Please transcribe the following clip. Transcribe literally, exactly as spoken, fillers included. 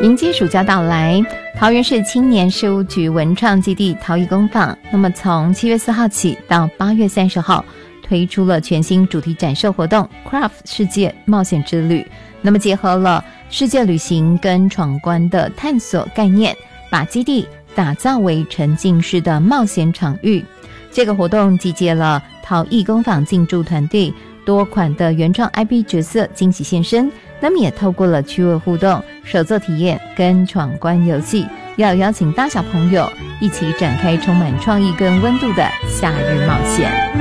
迎接暑假到来，桃园市青年事务局文创基地陶艺工坊，那么从七月四号起到八月三十号，推出了全新主题展售活动 Craft 世界冒险之旅。那么结合了世界旅行跟闯关的探索概念，把基地打造为沉浸式的冒险场域。这个活动集结了陶艺工坊进驻团队多款的原创 I P 角色惊喜现身，那么也透过了趣味互动、手作体验跟闯关游戏，要邀请大小朋友一起展开充满创意跟温度的夏日冒险。